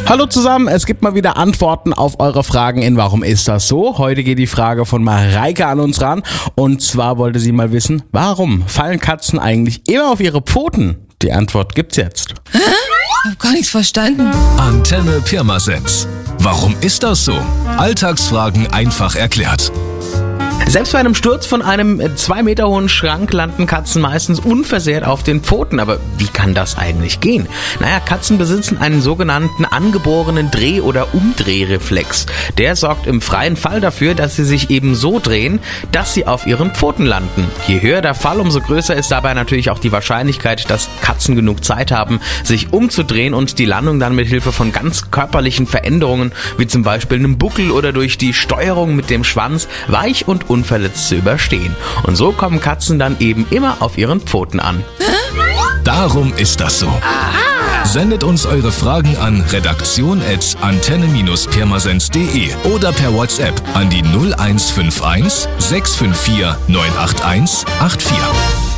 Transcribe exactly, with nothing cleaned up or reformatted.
Hallo zusammen, es gibt mal wieder Antworten auf eure Fragen in Warum ist das so? Heute geht die Frage von Mareike an uns ran und zwar wollte sie mal wissen, warum fallen Katzen eigentlich immer auf ihre Pfoten? Die Antwort gibt's jetzt. Hä? Ich hab gar nichts verstanden. Antenne Pirmasens. Warum ist das so? Alltagsfragen einfach erklärt. Selbst bei einem Sturz von einem zwei Meter hohen Schrank landen Katzen meistens unversehrt auf den Pfoten. Aber wie kann das eigentlich gehen? Naja, Katzen besitzen einen sogenannten angeborenen Dreh- oder Umdrehreflex. Der sorgt im freien Fall dafür, dass sie sich eben so drehen, dass sie auf ihren Pfoten landen. Je höher der Fall, umso größer ist dabei natürlich auch die Wahrscheinlichkeit, dass Katzen genug Zeit haben, sich umzudrehen und die Landung dann mit Hilfe von ganz körperlichen Veränderungen, wie zum Beispiel einem Buckel oder durch die Steuerung mit dem Schwanz, weich und unverletzt zu überstehen. Und so kommen Katzen dann eben immer auf ihren Pfoten an. Darum ist das so. Aha. Sendet uns eure Fragen an redaktion at antenne pirmasens punkt de oder per WhatsApp an die null eins fünf eins sechs fünf vier neun acht eins acht vier.